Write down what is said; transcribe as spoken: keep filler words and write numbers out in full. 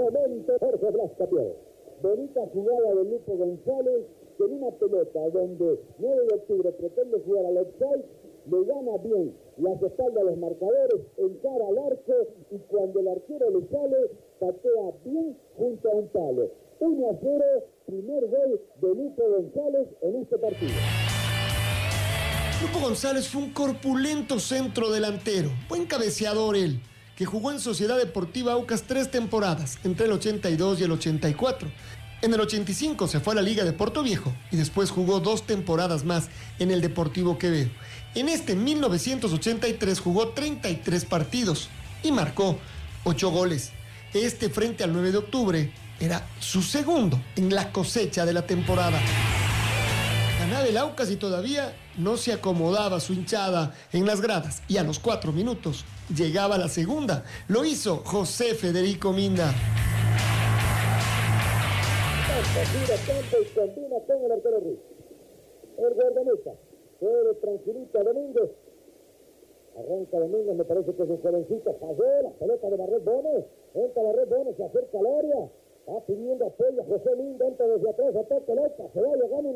momento Jorge Blas Capió. Bonita jugada de Lupo González, que en una pelota donde nueve de octubre pretende jugar al offside, le gana bien las espaldas a los marcadores, encara al arco y cuando el arquero le sale, patea bien junto a un palo. uno a cero, primer gol de Lupo González en este partido. Lupo González fue un corpulento centro delantero, buen cabeceador él, que jugó en Sociedad Deportiva Aucas tres temporadas, entre el ochenta y dos y el ochenta y cuatro. En el ochenta y cinco se fue a la Liga de Portoviejo y después jugó dos temporadas más en el Deportivo Quevedo. En este mil novecientos ochenta y tres jugó treinta y tres partidos y marcó ocho goles. Este frente al nueve de octubre era su segundo en la cosecha de la temporada. Ganaba el Aucas y todavía no se acomodaba su hinchada en las gradas. Y a los cuatro minutos llegaba la segunda. Lo hizo José Federico Minda. Gira campo y combina con el arquero Ruiz. El guardameta. Juega tranquilito Domínguez. Arranca Domínguez, me parece que es un jovencito. Falló la pelota de Barret Bones. Entra Barret Bones, se acerca al área. Va pidiendo apoyo a José Minda. Entra desde atrás, ataca el Aucas. Se va llegando.